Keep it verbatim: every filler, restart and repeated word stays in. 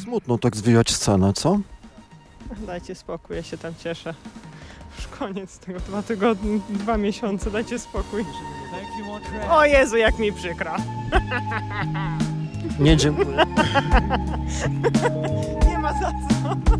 Smutno tak zwijać scenę, co? Dajcie spokój, ja się tam cieszę. Już koniec tego, dwa tygodnie, dwa miesiące, dajcie spokój. O Jezu, jak mi przykro. Nie, dziękuję. Nie ma za co.